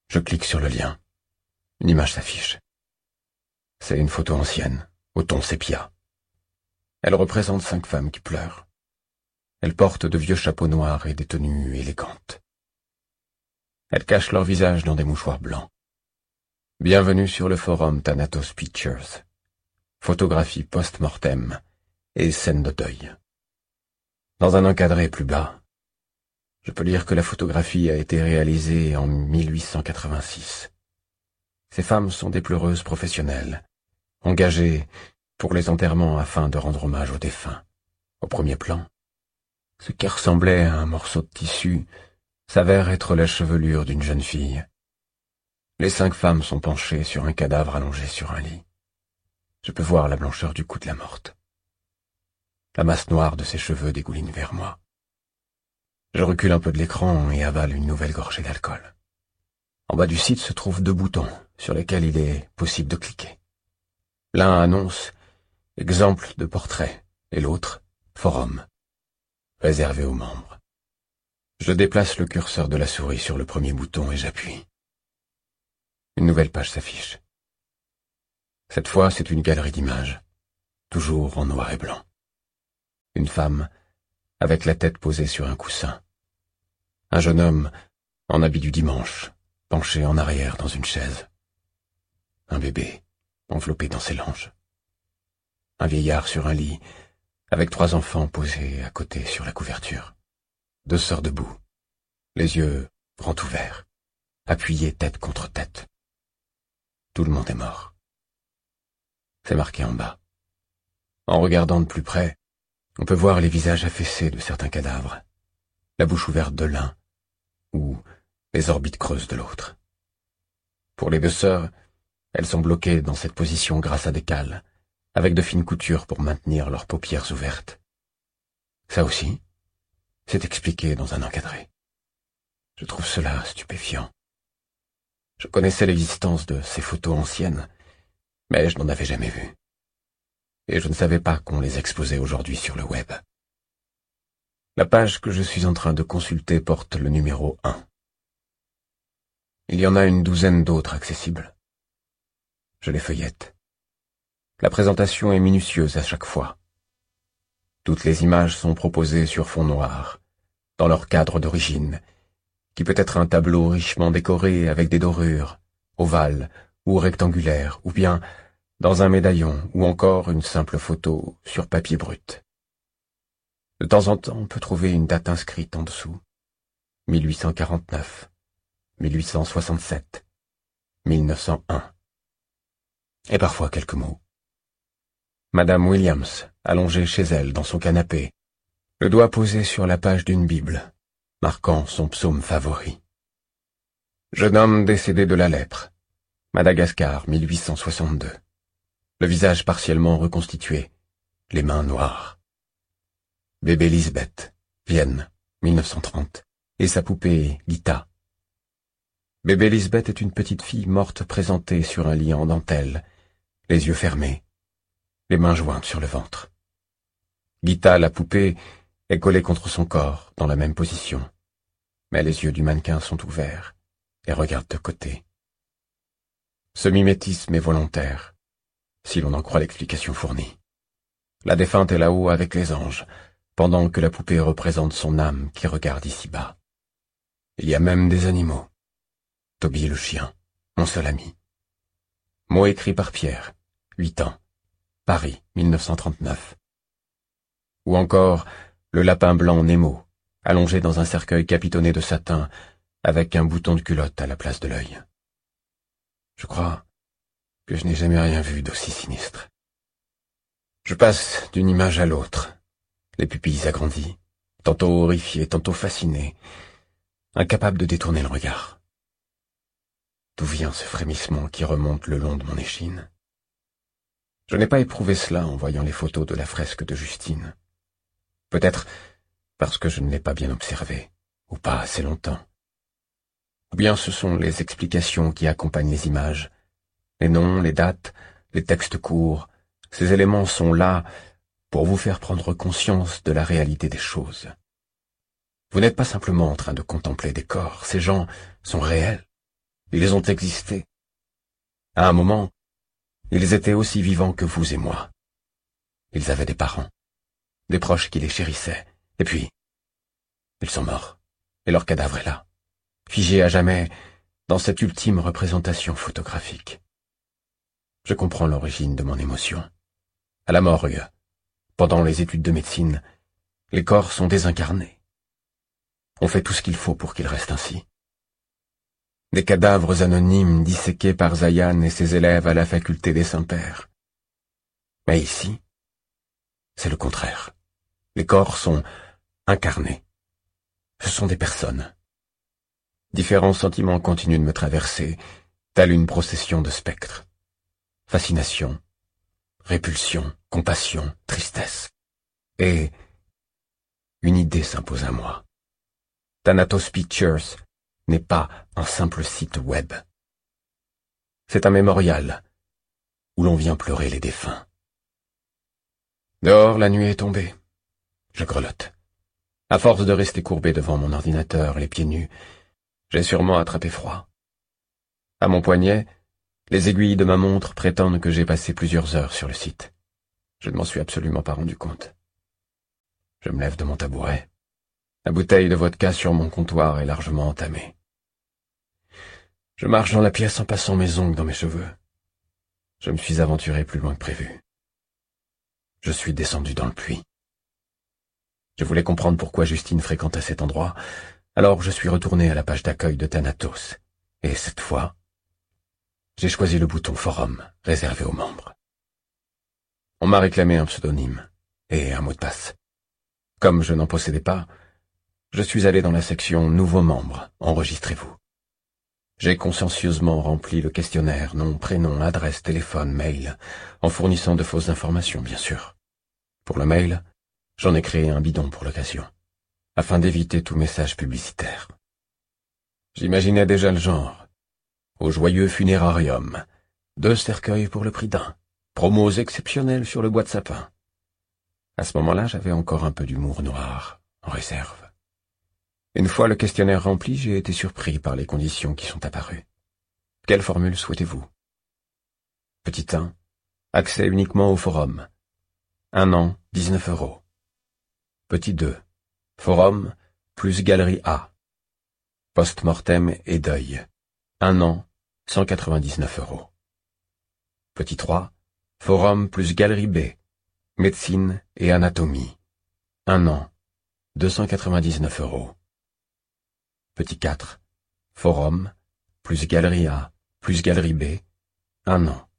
Je clique sur le lien. Une image s'affiche. C'est une photo ancienne, au ton sépia. Elle représente 5 femmes qui pleurent. Elles portent de vieux chapeaux noirs et des tenues élégantes. Elles cachent leur visage dans des mouchoirs blancs. Bienvenue sur le forum Thanatos Pictures. Photographie post-mortem et scène de deuil. Dans un encadré plus bas, je peux lire que la photographie a été réalisée en 1886. Ces femmes sont des pleureuses professionnelles, engagées pour les enterrements afin de rendre hommage aux défunts. Au premier plan, ce qui ressemblait à un morceau de tissu s'avère être la chevelure d'une jeune fille. Les 5 femmes sont penchées sur un cadavre allongé sur un lit. Je peux voir la blancheur du cou de la morte. La masse noire de ses cheveux dégouline vers moi. Je recule un peu de l'écran et avale une nouvelle gorgée d'alcool. En bas du site se trouvent 2 boutons sur lesquels il est possible de cliquer. L'un annonce « Exemple de portrait » et l'autre « Forum », réservé aux membres. Je déplace le curseur de la souris sur le premier bouton et j'appuie. Une nouvelle page s'affiche. Cette fois, c'est une galerie d'images, toujours en noir et blanc. Une femme, avec la tête posée sur un coussin. Un jeune homme, en habit du dimanche, penché en arrière dans une chaise. Un bébé, enveloppé dans ses langes. Un vieillard sur un lit, avec 3 enfants posés à côté sur la couverture. 2 sœurs debout, les yeux grands ouverts, appuyés tête contre tête. Tout le monde est mort. C'est marqué en bas. En regardant de plus près, on peut voir les visages affaissés de certains cadavres, la bouche ouverte de l'un, ou les orbites creuses de l'autre. Pour les 2 sœurs, elles sont bloquées dans cette position grâce à des cales, avec de fines coutures pour maintenir leurs paupières ouvertes. Ça aussi, c'est expliqué dans un encadré. Je trouve cela stupéfiant. Je connaissais l'existence de ces photos anciennes, mais je n'en avais jamais vu. Et je ne savais pas qu'on les exposait aujourd'hui sur le web. La page que je suis en train de consulter porte le numéro 1. Il y en a une douzaine d'autres accessibles. Je les feuillette. La présentation est minutieuse à chaque fois. Toutes les images sont proposées sur fond noir, dans leur cadre d'origine, qui peut être un tableau richement décoré avec des dorures, ovales ou rectangulaires, ou bien dans un médaillon, ou encore une simple photo sur papier brut. De temps en temps, on peut trouver une date inscrite en dessous. 1849, 1867, 1901. Et parfois quelques mots. Madame Williams, allongée chez elle dans son canapé, le doigt posé sur la page d'une Bible, marquant son psaume favori. Jeune homme décédé de la lèpre, Madagascar, 1862. Le visage partiellement reconstitué, les mains noires. Bébé Lisbeth, Vienne, 1930, et sa poupée Gita. Bébé Lisbeth est une petite fille morte présentée sur un lit en dentelle, les yeux fermés, les mains jointes sur le ventre. Gita, la poupée, est collée contre son corps, dans la même position, mais les yeux du mannequin sont ouverts et regardent de côté. Ce mimétisme est volontaire, si l'on en croit l'explication fournie. La défunte est là-haut avec les anges, pendant que la poupée représente son âme qui regarde ici-bas. Il y a même des animaux. Toby le chien, mon seul ami. Mot écrit par Pierre, 8 ans, Paris, 1939. Ou encore le lapin blanc Nemo, allongé dans un cercueil capitonné de satin, avec un bouton de culotte à la place de l'œil. Je crois que je n'ai jamais rien vu d'aussi sinistre. Je passe d'une image à l'autre, les pupilles agrandies, tantôt horrifié, tantôt fasciné, incapable de détourner le regard. D'où vient ce frémissement qui remonte le long de mon échine? Je n'ai pas éprouvé cela en voyant les photos de la fresque de Justine. Peut-être parce que je ne l'ai pas bien observé, ou pas assez longtemps. Ou bien ce sont les explications qui accompagnent les images. Les noms, les dates, les textes courts, ces éléments sont là pour vous faire prendre conscience de la réalité des choses. Vous n'êtes pas simplement en train de contempler des corps, ces gens sont réels. Ils ont existé. À un moment, ils étaient aussi vivants que vous et moi. Ils avaient des parents, des proches qui les chérissaient, et puis, ils sont morts, et leur cadavre est là, figé à jamais dans cette ultime représentation photographique. Je comprends l'origine de mon émotion. À la morgue, pendant les études de médecine, les corps sont désincarnés. On fait tout ce qu'il faut pour qu'ils restent ainsi. Des cadavres anonymes disséqués par Zayan et ses élèves à la faculté des Saints-Pères. Mais ici, c'est le contraire. Les corps sont incarnés. Ce sont des personnes. Différents sentiments continuent de me traverser, telle une procession de spectres. Fascination, répulsion, compassion, tristesse. Et une idée s'impose à moi. Thanatos Pictures n'est pas un simple site web. C'est un mémorial où l'on vient pleurer les défunts. Dehors, la nuit est tombée. Je grelotte. À force de rester courbé devant mon ordinateur, les pieds nus, j'ai sûrement attrapé froid. À mon poignet, les aiguilles de ma montre prétendent que j'ai passé plusieurs heures sur le site. Je ne m'en suis absolument pas rendu compte. Je me lève de mon tabouret. La bouteille de vodka sur mon comptoir est largement entamée. Je marche dans la pièce en passant mes ongles dans mes cheveux. Je me suis aventuré plus loin que prévu. Je suis descendu dans le puits. Je voulais comprendre pourquoi Justine fréquentait cet endroit, alors je suis retourné à la page d'accueil de Thanatos. Et cette fois, j'ai choisi le bouton Forum, réservé aux membres. On m'a réclamé un pseudonyme et un mot de passe. Comme je n'en possédais pas, je suis allé dans la section Nouveaux membres, enregistrez-vous. J'ai consciencieusement rempli le questionnaire, nom, prénom, adresse, téléphone, mail, en fournissant de fausses informations, bien sûr. Pour le mail, j'en ai créé un bidon pour l'occasion, afin d'éviter tout message publicitaire. J'imaginais déjà le genre. Au joyeux funérarium, 2 cercueils pour le prix d'un, promos exceptionnels sur le bois de sapin. À ce moment-là, j'avais encore un peu d'humour noir, en réserve. Une fois le questionnaire rempli, j'ai été surpris par les conditions qui sont apparues. Quelle formule souhaitez-vous? Petit 1, accès uniquement au forum. 1 an, 19 €. Petit 2, forum plus galerie A. Post-mortem et deuil. 1 an, 199 €. Petit 3, forum plus galerie B. Médecine et anatomie. 1 an, 299 €. Petit 4, forum, plus galerie A, plus galerie B, 1 an,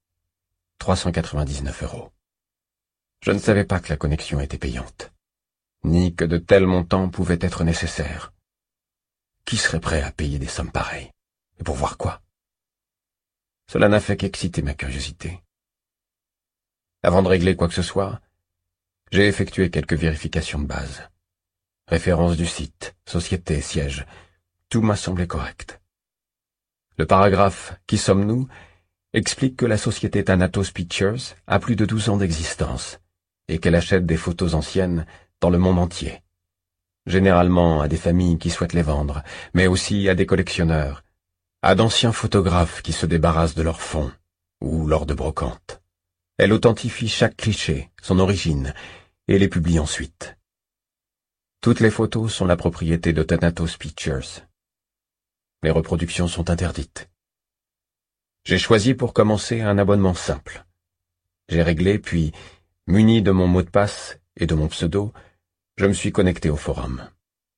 399 €. Je ne savais pas que la connexion était payante, ni que de tels montants pouvaient être nécessaires. Qui serait prêt à payer des sommes pareilles? Et pour voir quoi? Cela n'a fait qu'exciter ma curiosité. Avant de régler quoi que ce soit, j'ai effectué quelques vérifications de base. Référence du site, société, siège... Tout m'a semblé correct. Le paragraphe « Qui sommes-nous » explique que la société Thanatos Pictures a plus de 12 ans d'existence et qu'elle achète des photos anciennes dans le monde entier. Généralement à des familles qui souhaitent les vendre, mais aussi à des collectionneurs, à d'anciens photographes qui se débarrassent de leurs fonds ou lors de brocantes. Elle authentifie chaque cliché, son origine, et les publie ensuite. Toutes les photos sont la propriété de Thanatos Pictures. Les reproductions sont interdites. J'ai choisi pour commencer un abonnement simple. J'ai réglé, puis, muni de mon mot de passe et de mon pseudo, je me suis connecté au forum.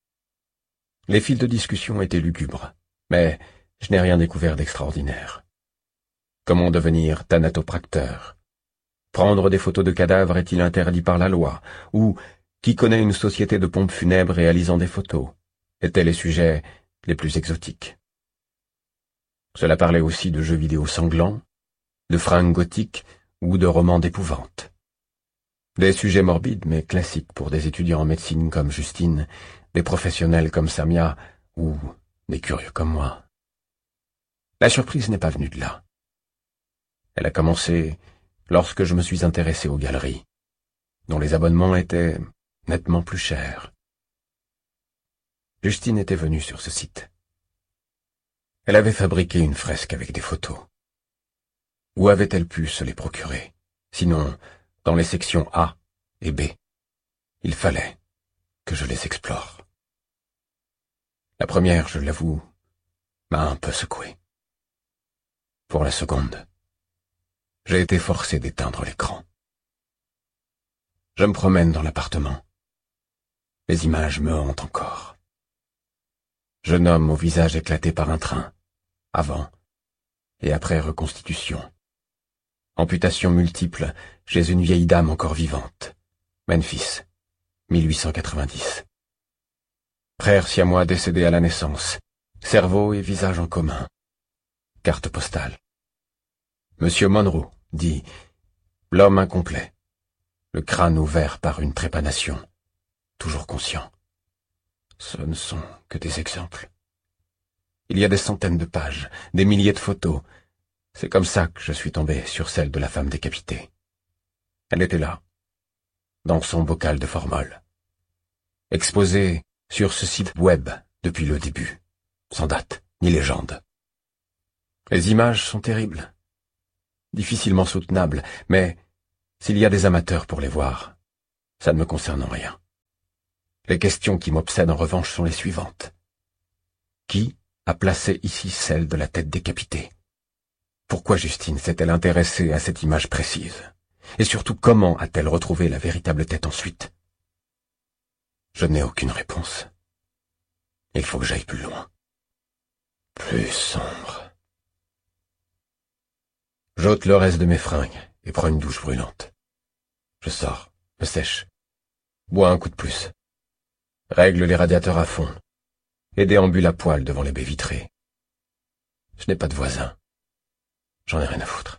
Les fils de discussion étaient lugubres, mais je n'ai rien découvert d'extraordinaire. Comment devenir thanatopracteur? Prendre des photos de cadavres est-il interdit par la loi? Ou qui connaît une société de pompes funèbres réalisant des photos? Étaient les sujets les plus exotiques. Cela parlait aussi de jeux vidéo sanglants, de fringues gothiques ou de romans d'épouvante. Des sujets morbides mais classiques pour des étudiants en médecine comme Justine, des professionnels comme Samia ou des curieux comme moi. La surprise n'est pas venue de là. Elle a commencé lorsque je me suis intéressé aux galeries, dont les abonnements étaient nettement plus chers. Justine était venue sur ce site. Elle avait fabriqué une fresque avec des photos. Où avait-elle pu se les procurer? Sinon, dans les sections A et B. Il fallait que je les explore. La première, je l'avoue, m'a un peu secoué. Pour la seconde, j'ai été forcé d'éteindre l'écran. Je me promène dans l'appartement. Les images me hantent encore. Jeune homme au visage éclaté par un train, avant et après reconstitution. Amputation multiple chez une vieille dame encore vivante. Memphis, 1890. Frère siamois décédé à la naissance. Cerveau et visage en commun. Carte postale. Monsieur Monroe dit « L'homme incomplet. Le crâne ouvert par une trépanation. Toujours conscient. » Ce ne sont que des exemples. Il y a des centaines de pages, des milliers de photos. C'est comme ça que je suis tombé sur celle de la femme décapitée. Elle était là, dans son bocal de formol, exposée sur ce site web depuis le début, sans date ni légende. Les images sont terribles, difficilement soutenables, mais s'il y a des amateurs pour les voir, ça ne me concerne en rien. Les questions qui m'obsèdent en revanche sont les suivantes. Qui a placé ici celle de la tête décapitée? Pourquoi Justine s'est-elle intéressée à cette image précise? Et surtout, comment a-t-elle retrouvé la véritable tête ensuite? Je n'ai aucune réponse. Il faut que j'aille plus loin. Plus sombre. J'ôte le reste de mes fringues et prends une douche brûlante. Je sors, me sèche, bois un coup de plus, règle les radiateurs à fond et déambule à poil devant les baies vitrées. Je n'ai pas de voisins. J'en ai rien à foutre.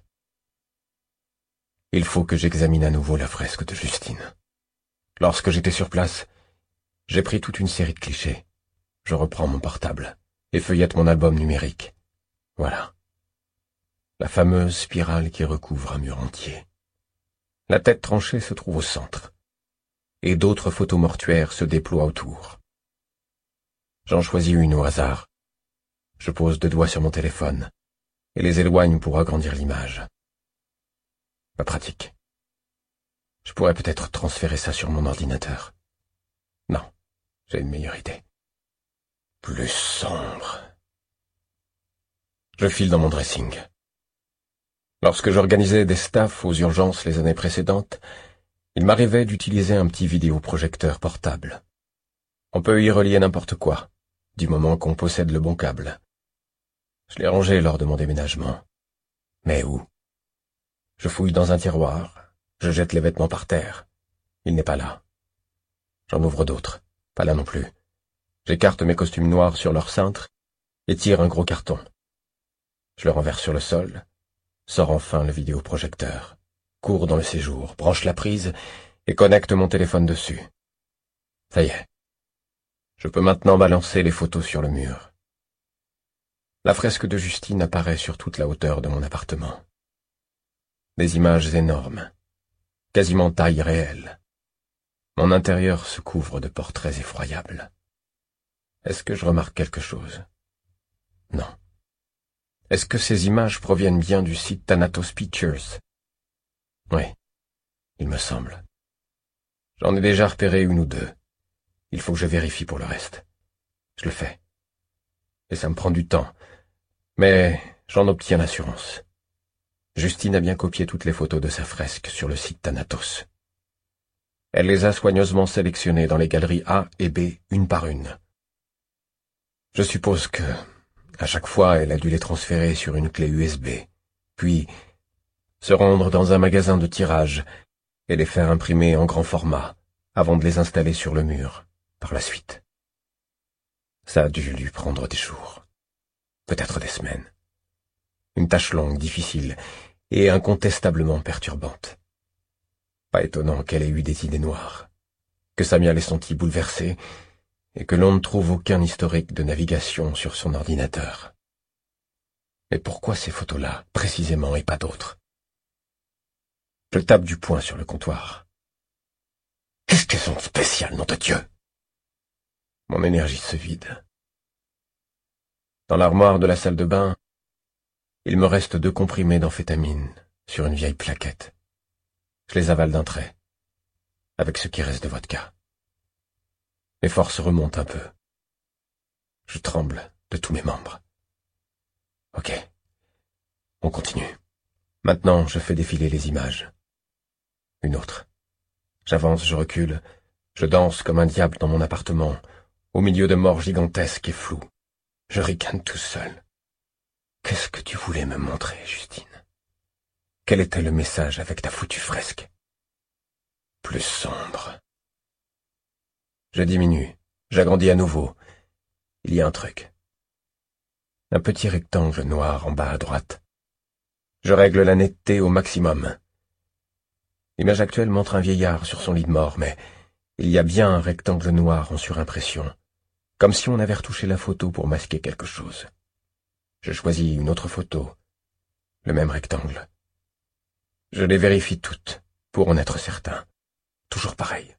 Il faut que j'examine à nouveau la fresque de Justine. Lorsque j'étais sur place, j'ai pris toute une série de clichés. Je reprends mon portable et feuillette mon album numérique. Voilà. La fameuse spirale qui recouvre un mur entier. La tête tranchée se trouve au centre, et d'autres photos mortuaires se déploient autour. J'en choisis une au hasard. Je pose 2 doigts sur mon téléphone et les éloigne pour agrandir l'image. Pas pratique. Je pourrais peut-être transférer ça sur mon ordinateur. Non, j'ai une meilleure idée. Plus sombre. Je file dans mon dressing. Lorsque j'organisais des staffs aux urgences les années précédentes, il m'arrivait d'utiliser un petit vidéoprojecteur portable. On peut y relier n'importe quoi, du moment qu'on possède le bon câble. Je l'ai rangé lors de mon déménagement. Mais où? Je fouille dans un tiroir, je jette les vêtements par terre. Il n'est pas là. J'en ouvre d'autres, pas là non plus. J'écarte mes costumes noirs sur leur cintre et tire un gros carton. Je le renverse sur le sol, sors enfin le vidéoprojecteur, cours dans le séjour, branche la prise et connecte mon téléphone dessus. Ça y est. Je peux maintenant balancer les photos sur le mur. La fresque de Justine apparaît sur toute la hauteur de mon appartement. Des images énormes, quasiment taille réelle. Mon intérieur se couvre de portraits effroyables. Est-ce que je remarque quelque chose? Non. Est-ce que ces images proviennent bien du site Thanatos Pictures? Oui, il me semble. J'en ai déjà repéré 1 ou 2. Il faut que je vérifie pour le reste. Je le fais. Et ça me prend du temps. Mais j'en obtiens l'assurance. Justine a bien copié toutes les photos de sa fresque sur le site Thanatos. Elle les a soigneusement sélectionnées dans les galeries A et B, une par une. Je suppose que, à chaque fois, elle a dû les transférer sur une clé USB, puis se rendre dans un magasin de tirage et les faire imprimer en grand format, avant de les installer sur le mur, par la suite. Ça a dû lui prendre des jours, peut-être des semaines. Une tâche longue, difficile et incontestablement perturbante. Pas étonnant qu'elle ait eu des idées noires, que Samia l'ait sentie bouleversée et que l'on ne trouve aucun historique de navigation sur son ordinateur. Mais pourquoi ces photos-là, précisément, et pas d'autres? Je tape du poing sur le comptoir. Qu'est-ce qu'elles sont spéciales, nom de Dieu? Mon énergie se vide. Dans l'armoire de la salle de bain, il me reste 2 comprimés d'amphétamine sur une vieille plaquette. Je les avale d'un trait, avec ce qui reste de vodka. Mes forces remontent un peu. Je tremble de tous mes membres. Ok, on continue. Maintenant, je fais défiler les images. Une autre. J'avance, je recule, je danse comme un diable dans mon appartement, au milieu de morts gigantesques et floues. Je ricane tout seul. Qu'est-ce que tu voulais me montrer, Justine? Quel était le message avec ta foutue fresque? Plus sombre. Je diminue, j'agrandis à nouveau. Il y a un truc. Un petit rectangle noir en bas à droite. Je règle la netteté au maximum. L'image actuelle montre un vieillard sur son lit de mort, mais il y a bien un rectangle noir en surimpression, comme si on avait retouché la photo pour masquer quelque chose. Je choisis une autre photo, le même rectangle. Je les vérifie toutes, pour en être certain. Toujours pareil.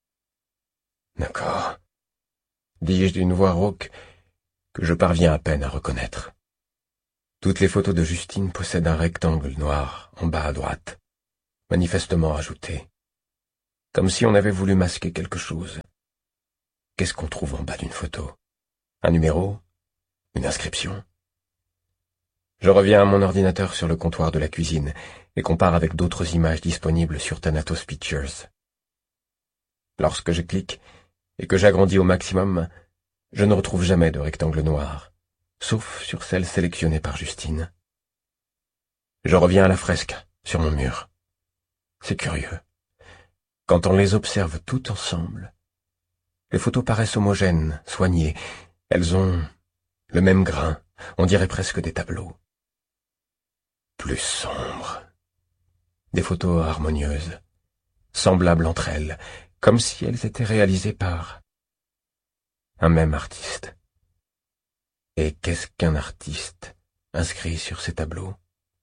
D'accord, dis-je d'une voix rauque que je parviens à peine à reconnaître. Toutes les photos de Justine possèdent un rectangle noir en bas à droite, manifestement ajouté, comme si on avait voulu masquer quelque chose. Qu'est-ce qu'on trouve en bas d'une photo? Un numéro? Une inscription? Je reviens à mon ordinateur sur le comptoir de la cuisine et compare avec d'autres images disponibles sur Thanatos Pictures. Lorsque je clique et que j'agrandis au maximum, je ne retrouve jamais de rectangle noir, sauf sur celle sélectionnée par Justine. Je reviens à la fresque, sur mon mur. C'est curieux. Quand on les observe toutes ensemble, les photos paraissent homogènes, soignées. Elles ont le même grain, on dirait presque des tableaux. Plus sombres. Des photos harmonieuses, semblables entre elles, comme si elles étaient réalisées par un même artiste. Et qu'est-ce qu'un artiste inscrit sur ces tableaux?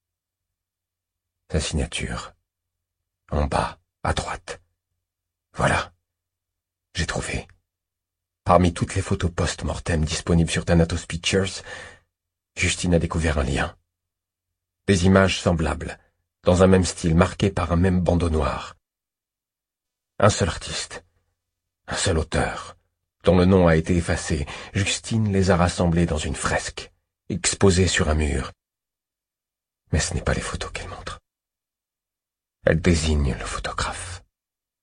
Sa signature. En bas, à droite. Voilà. J'ai trouvé. Parmi toutes les photos post-mortem disponibles sur Thanatos Pictures, Justine a découvert un lien. Des images semblables, dans un même style, marquées par un même bandeau noir. Un seul artiste, un seul auteur, dont le nom a été effacé. Justine les a rassemblés dans une fresque, exposée sur un mur. Mais ce n'est pas les photos qu'elle montre. Elle désigne le photographe.